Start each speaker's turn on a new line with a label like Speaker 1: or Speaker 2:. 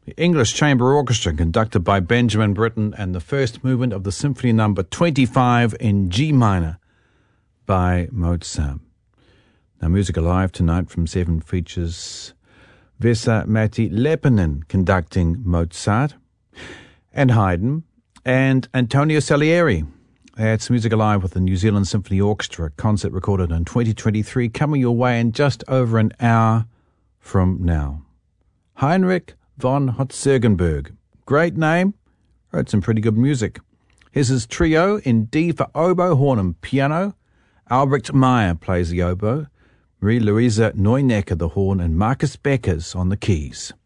Speaker 1: The English Chamber Orchestra, conducted by Benjamin Britten, and the first movement of the Symphony Number 25 in G minor by Mozart. Now, Music Alive tonight from 7 features Vesa-Matti Leppänen conducting Mozart, and Haydn, and Antonio Salieri. It's Music Alive with the New Zealand Symphony Orchestra, concert recorded in 2023, coming your way in just over an hour from now. Heinrich von Herzogenburg. Great name, wrote some pretty good music. Here's his trio in D for oboe, horn and piano. Albrecht Meyer plays the oboe, Marie-Louise Neunecker the horn, and Marcus Beckers on the keys.